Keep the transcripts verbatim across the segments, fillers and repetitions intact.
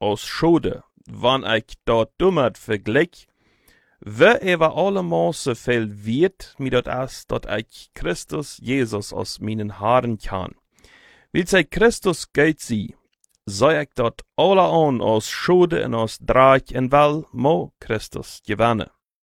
aus Schode, wann ich dort dummet vergleich, wer ever alle Maße viel wird, mir dort as, dort ich Christus Jesus aus meinen Haaren kann. Will sei Christus geht sie, sei ich dort alle an aus Schode und aus Draach en wel mo Christus gewinnen.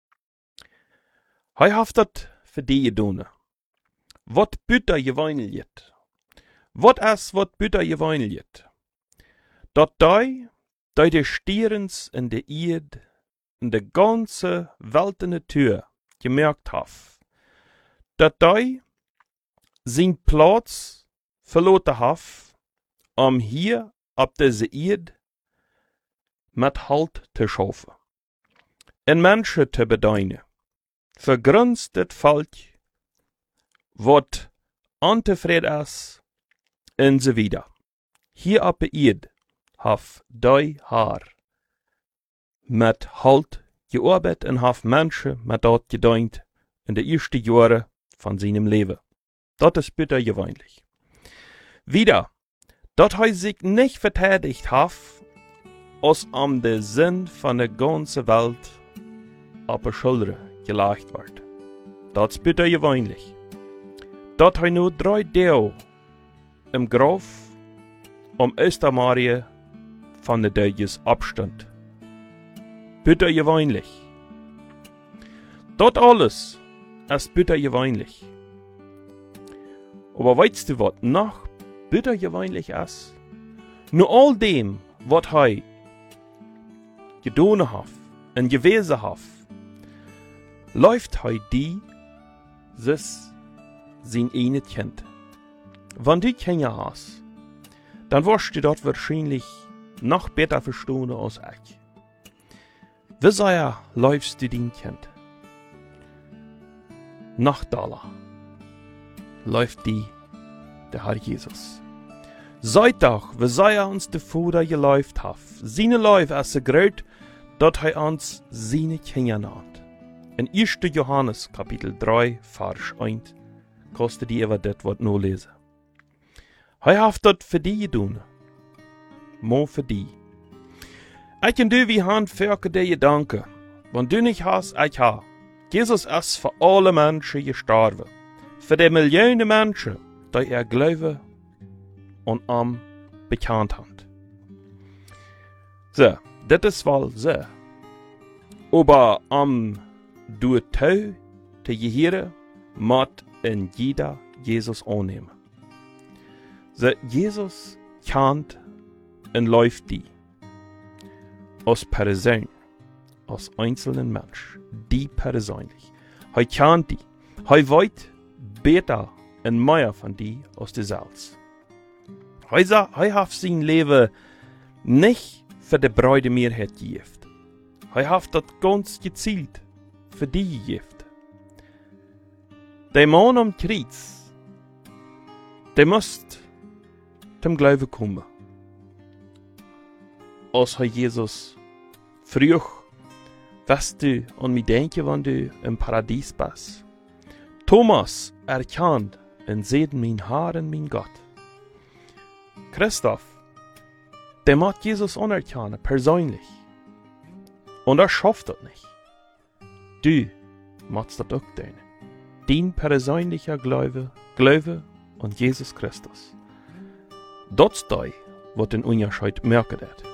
Hij haft dat für die gedone. Wat bütter geweinelt. Wat as wat bütter geweinelt. Dat dei, dei de stierens in de Erd, in de ganze Welt in de Tür gemerkt haf. Dat dei zijn Platz verloten haf, om hier op deze Erd met halt te schaffen. En mensen te bedeinen. Vergrunst het Volk, wat ontevreden is, en zo wieder. Hier op de Erd haf die haar met halt gearbeitet en haf mensen met dat gedient in de eerste jaren van zijn leven. Dat is bitter gewöhnlich. Wieder, dat hij zich niet verteidigt haf, als om de zin van de ganze Welt op de schulden gelegt wordt. Dat is bitter gewöhnlich. Dat hij nu drie deel im Graf om Östermarie van de Duitsers abstand. Bitter gewöhnlich. Dat alles ist bitter gewöhnlich. Aber weißt du, was noch bitter gewöhnlich ist? Nur all dem, was hij gedaan hat und gewesen hat, läuft hij die, sis, sein eine Kind. Wenn du Kinder hast, dann wirst du dort wahrscheinlich noch besser verstehen als ich. Wie sehr läufst du dein Kind? Nach Dollar läuft die der Herr Jesus. Seid doch, wie sehr uns der Vater geläuft hat. Seine Läuf ist so groß, dass er uns seine Kinder naht. In erster Johannes Kapitel drei, Vers eins, kostet die über das Wort nur lesen. Er hat das für die getan. Mo für die. Ich und du, wie haben für die Gedanken. Wenn du nicht hast, ich ha. Jesus ist für alle Menschen gestorben. Für die Millionen Menschen, die er glauben und am bekannt hat. So, das ist wohl so. Aber am du tau te gehören, mat in jeder Jesus annehmen. So, Jesus kennt und läuft die. Als Person, als einzelnen Mensch, die persönlich. Er kennt die. Er weiß besser und mehr von die als die selbst. Er sagt, er hat sein Leben nicht für die breite Mehrheit gegeben. Er hat das ganz gezielt für die gegeben. Der Mann am Kreuz, der muss zum Glauben kommen. Als er Jesus früh, weißt du, an mich denken, wenn du im Paradies bist. Thomas erkannt und sieht mein Herr und mein Gott. Christoph, der macht Jesus anerkennen, persönlich. Und er schafft das nicht. Du machst das auch deine. Dein persönlicher Glaube, Glaube an Jesus Christus. Das ist das, was den Unterschied merken wird.